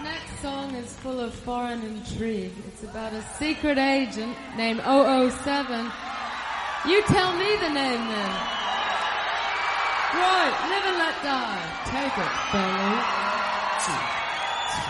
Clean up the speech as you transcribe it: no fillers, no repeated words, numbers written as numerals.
next song is full of foreign intrigue. It's about a secret agent named 007. You tell me the name then. Right, Live and Let Die. Take it, fellas.